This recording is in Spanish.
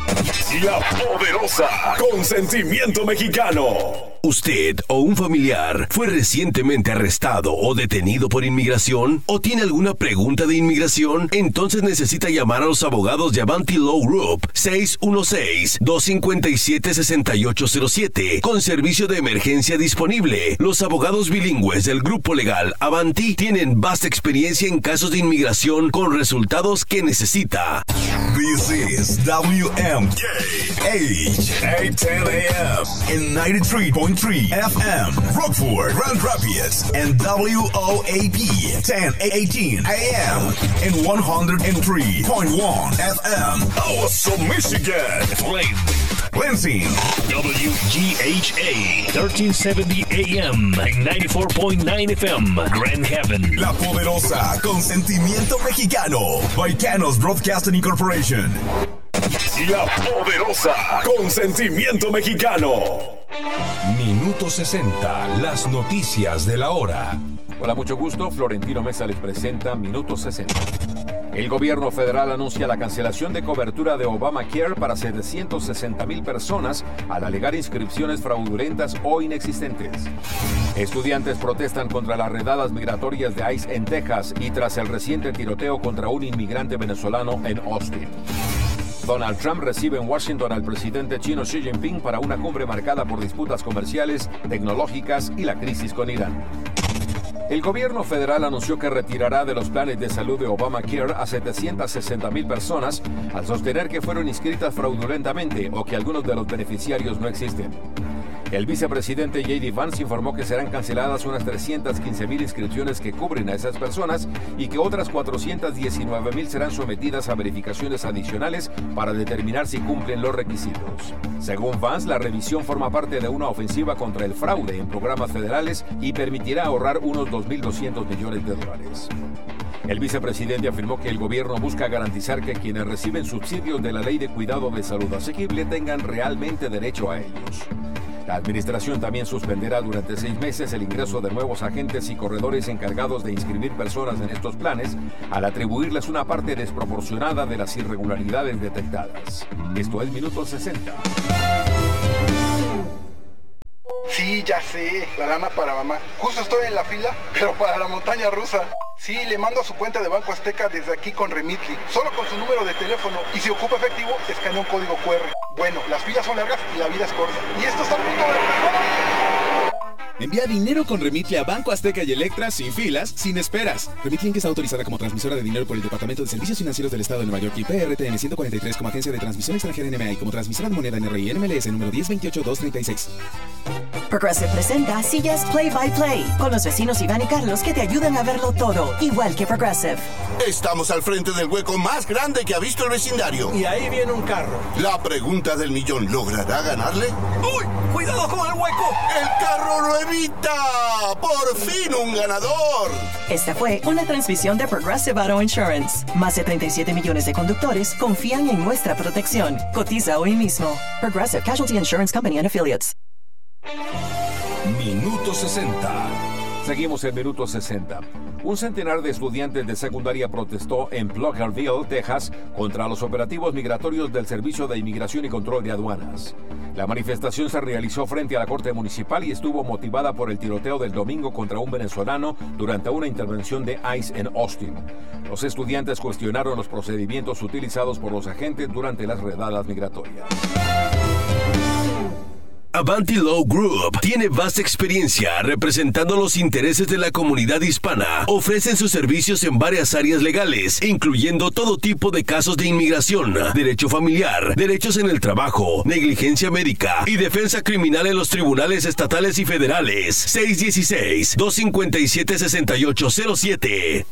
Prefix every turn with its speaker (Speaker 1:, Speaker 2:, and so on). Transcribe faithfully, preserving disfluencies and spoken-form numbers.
Speaker 1: La Poderosa, con sentimiento mexicano. ¿Usted o un familiar fue recientemente arrestado o detenido por inmigración? ¿O tiene alguna pregunta de inmigración? Entonces necesita llamar a los abogados de Avanti Law Group seis uno seis, dos cinco siete, seis ocho cero siete con servicio de emergencia disponible. Los abogados bilingües del grupo legal Avanti tienen vasta experiencia en casos de inmigración con resultados que necesita.
Speaker 2: This is W M K H eight ten A M and ninety-three point three F M, Rockford, Grand Rapids, and W O A P ten eighteen A M and one hundred three point one F M, Awesome, Michigan, Lansing,
Speaker 3: W G H A thirteen seventy A M and ninety-four point nine F M, Grand Haven.
Speaker 2: La Poderosa, con sentimiento mexicano, Volcanoes Broadcasting Incorporation.
Speaker 1: La Poderosa, con sentimiento mexicano.
Speaker 4: Minuto sesenta, las noticias de la hora.
Speaker 5: Hola, mucho gusto. Florentino Mesa les presenta Minuto sesenta. El gobierno federal anuncia la cancelación de cobertura de Obamacare para setecientas sesenta mil personas al alegar inscripciones fraudulentas o inexistentes. Estudiantes protestan contra las redadas migratorias de ICE en Texas y tras el reciente tiroteo contra un inmigrante venezolano en Austin. Donald Trump recibe en Washington al presidente chino Xi Jinping para una cumbre marcada por disputas comerciales, tecnológicas y la crisis con Irán. El gobierno federal anunció que retirará de los planes de salud de Obamacare a setecientas sesenta mil personas al sostener que fueron inscritas fraudulentamente o que algunos de los beneficiarios no existen. El vicepresidente J D Vance informó que serán canceladas unas trescientas quince mil inscripciones que cubren a esas personas y que otras cuatrocientas diecinueve mil serán sometidas a verificaciones adicionales para determinar si cumplen los requisitos. Según Vance, la revisión forma parte de una ofensiva contra el fraude en programas federales y permitirá ahorrar unos dos mil doscientos millones de dólares. El vicepresidente afirmó que el gobierno busca garantizar que quienes reciben subsidios de la Ley de Cuidado de Salud Asequible tengan realmente derecho a ellos. La administración también suspenderá durante seis meses el ingreso de nuevos agentes y corredores encargados de inscribir personas en estos planes al atribuirles una parte desproporcionada de las irregularidades detectadas. Esto es Minuto sesenta.
Speaker 6: Sí, ya sé, la lana para mamá. Justo estoy en la fila, pero para la montaña rusa. Sí, le mando a su cuenta de Banco Azteca desde aquí con Remitly, solo con su número de teléfono. Y si ocupa efectivo, escanea un código cu erre. Bueno, las filas son largas y la vida es corta. Y esto está a punto de empezar.
Speaker 7: Envía dinero con Remitly a Banco Azteca y Electra sin filas, sin esperas. Remitly está autorizada como transmisora de dinero por el Departamento de Servicios Financieros del Estado de Nueva York y P R T N ciento cuarenta y tres como agencia de transmisión extranjera N M A y como transmisora de moneda N R I N M L S número diez veintiocho dos treinta y seis.
Speaker 8: Progressive presenta Sillas Play by Play con los vecinos Iván y Carlos que te ayudan a verlo todo, igual que Progressive.
Speaker 9: Estamos al frente del hueco más grande que ha visto el vecindario.
Speaker 10: Y ahí viene un carro.
Speaker 9: La pregunta del millón, ¿logrará ganarle?
Speaker 10: ¡Uy! ¡Cuidado con el hueco!
Speaker 9: ¡El carro lo evita! ¡Por fin un ganador!
Speaker 8: Esta fue una transmisión de Progressive Auto Insurance. Más de treinta y siete millones de conductores confían en nuestra protección. Cotiza hoy mismo. Progressive Casualty Insurance Company and Affiliates.
Speaker 4: Minuto sesenta.
Speaker 5: Seguimos en Minuto sesenta. Un centenar de estudiantes de secundaria protestó en Pflugerville, Texas, contra los operativos migratorios del Servicio de Inmigración y Control de Aduanas. La manifestación se realizó frente a la Corte Municipal y estuvo motivada por el tiroteo del domingo contra un venezolano durante una intervención de ICE en Austin. Los estudiantes cuestionaron los procedimientos utilizados por los agentes durante las redadas migratorias.
Speaker 1: Avanti Law Group tiene vasta experiencia representando los intereses de la comunidad hispana. Ofrecen sus servicios en varias áreas legales, incluyendo todo tipo de casos de inmigración, derecho familiar, derechos en el trabajo, negligencia médica y defensa criminal en los tribunales estatales y federales. seis uno seis, dos cinco siete, seis ocho cero siete.